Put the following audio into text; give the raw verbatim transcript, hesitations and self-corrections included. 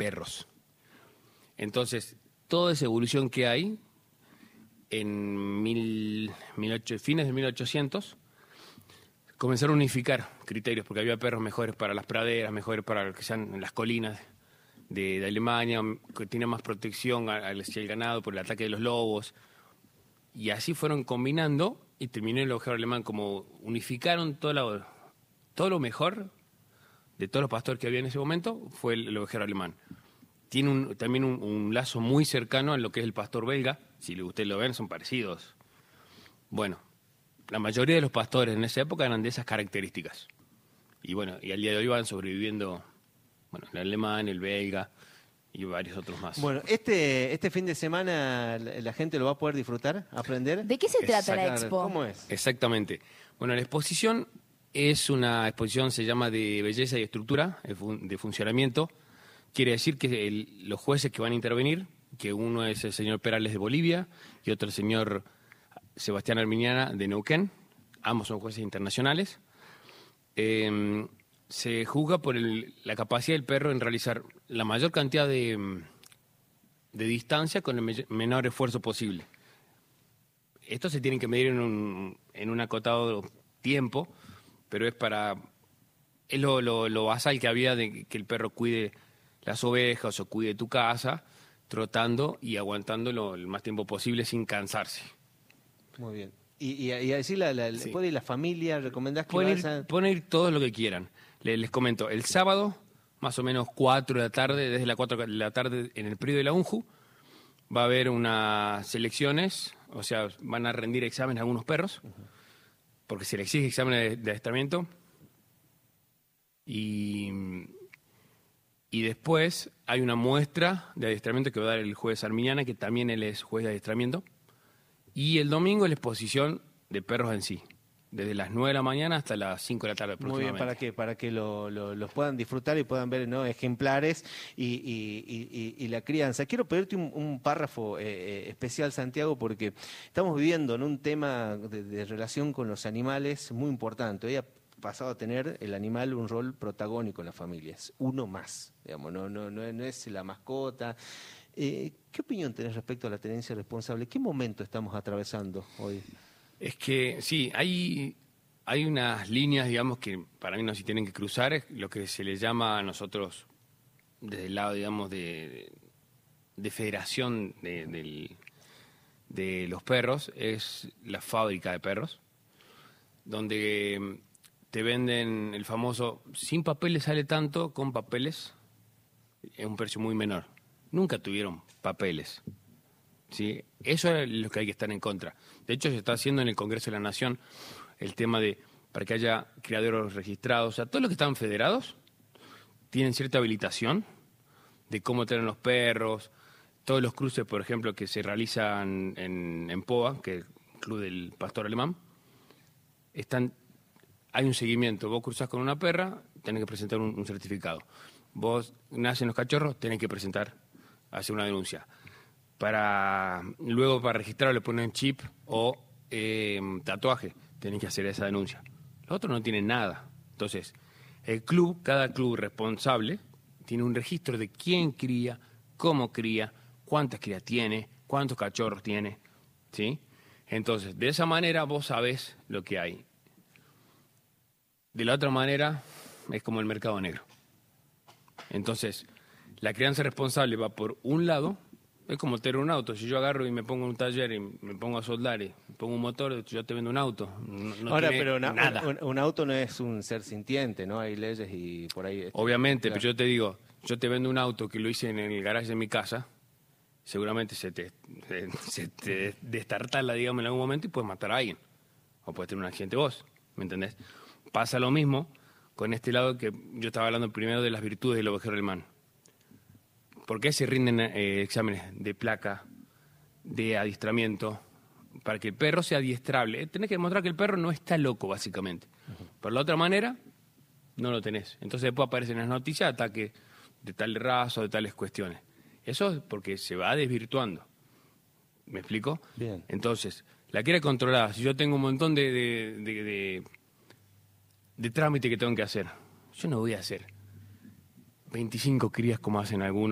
perros. Entonces, toda esa evolución que hay, en mil, mil ocho, fines de mil ochocientos, comenzaron a unificar criterios, porque había perros mejores para las praderas, mejores para lo que sean las colinas de, de Alemania, que tienen más protección hacia el ganado por el ataque de los lobos. Y así fueron combinando y terminó el ovejero alemán, como unificaron todo lo, todo lo mejor de todos los pastores que había en ese momento, fue el, el ovejero alemán. Tiene un, también un, un lazo muy cercano a lo que es el pastor belga, si ustedes lo ven, son parecidos. Bueno, la mayoría de los pastores en esa época eran de esas características. Y bueno, y al día de hoy van sobreviviendo, bueno, el alemán, el belga y varios otros más. Bueno, este, este fin de semana la, la gente lo va a poder disfrutar, aprender. ¿De qué se trata la Exacto. expo? ¿Cómo es? Exactamente. Bueno, la exposición es una exposición, se llama de belleza y estructura, de funcionamiento. Quiere decir que el, los jueces que van a intervenir, que uno es el señor Perales de Bolivia y otro el señor Sebastián Arminiana de Neuquén, ambos son jueces internacionales, eh, se juzga por el, la capacidad del perro en realizar la mayor cantidad de, de distancia con el me, menor esfuerzo posible. Esto se tiene que medir en un, en un acotado tiempo, pero es para es lo, lo, lo basal que había de que el perro cuide las ovejas o cuide tu casa, trotando y aguantando lo, el más tiempo posible sin cansarse. Muy bien. Y, y, y a decir, la, la, sí. ¿puede ir la familia? ¿Recomendás que pueden ir, a... pueden ir todos lo que quieran. Les, les comento, el sábado, más o menos cuatro de la tarde, desde las cuatro de la tarde en el predio de la UNJU, va a haber unas selecciones, o sea, van a rendir exámenes a algunos perros, uh-huh. porque se les exige examen de, de adiestramiento. Y, y después hay una muestra de adiestramiento que va a dar el juez Arminiana, que también él es juez de adiestramiento. Y el domingo la exposición de perros en sí, desde las nueve de la mañana hasta las cinco de la tarde aproximadamente. Muy bien, ¿para qué? Para que lo, lo, los puedan disfrutar y puedan ver, ¿no?, ejemplares y, y, y, y la crianza. Quiero pedirte un, un párrafo eh, especial, Santiago, porque estamos viviendo en un tema de, de relación con los animales muy importante. Hoy ha pasado a tener el animal un rol protagónico en las familias, uno más, digamos, no, no, no, no es la mascota. Eh, ¿Qué opinión tenés respecto a la tenencia responsable? ¿Qué momento estamos atravesando hoy? Es que sí, hay, hay unas líneas, digamos, que para mí no se tienen que cruzar, es lo que se le llama a nosotros, desde el lado, digamos, de, de federación de, de, de los perros, es la fábrica de perros, donde te venden el famoso, sin papeles sale tanto, con papeles es un precio muy menor. Nunca tuvieron papeles, ¿sí? Eso es lo que hay que estar en contra. De hecho, se está haciendo en el Congreso de la Nación el tema de, para que haya criaderos registrados, o sea, todos los que están federados tienen cierta habilitación de cómo tener los perros, todos los cruces, por ejemplo, que se realizan en, en P O A, que es el Club del Pastor Alemán, están, hay un seguimiento. Vos cruzás con una perra, tenés que presentar un, un certificado. Vos nacen los cachorros, tenés que presentar hacer una denuncia. Para luego para registrarlo le ponen chip o eh, tatuaje, tienen que hacer esa denuncia. Los otros no tienen nada. Entonces, el club, cada club responsable, tiene un registro de quién cría, cómo cría, cuántas crías tiene, cuántos cachorros tiene, ¿sí? Entonces, de esa manera vos sabés lo que hay. De la otra manera, es como el mercado negro. Entonces, la crianza responsable va por un lado, es como tener un auto. Si yo agarro y me pongo en un taller y me pongo a soldar y me pongo un motor, yo te vendo un auto. No, no Ahora, pero una, nada. Un, un auto no es un ser sintiente, ¿no? Hay leyes y por ahí... Este, obviamente, claro. Pero yo te digo, yo te vendo un auto que lo hice en el garaje de mi casa, seguramente se te, se, se te destartala, digamos, en algún momento y puedes matar a alguien. O puedes tener un accidente vos, ¿me entendés? Pasa lo mismo con este lado que yo estaba hablando primero de las virtudes del ovejero alemán. ¿Por qué se rinden eh, exámenes de placa, de adiestramiento? Para que el perro sea adiestrable. Tenés que demostrar que el perro no está loco, básicamente. Uh-huh. Por la otra manera, no lo tenés. Entonces después aparecen en las noticias ataques de tal raza, de tales cuestiones. Eso es porque se va desvirtuando. ¿Me explico? Bien. Entonces, la quiere controlar. Si yo tengo un montón de, de, de, de, de trámite que tengo que hacer, yo no voy a hacer veinticinco crías como hacen algunos.